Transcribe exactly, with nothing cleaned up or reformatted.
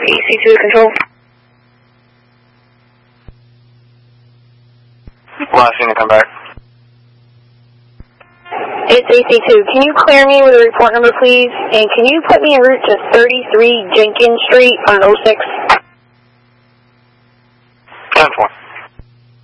E C two control. Last thing to come back. It's A C two. Can you clear me with a report number, please? And can you put me en route to thirty-three Jenkins Street on oh six? ten four.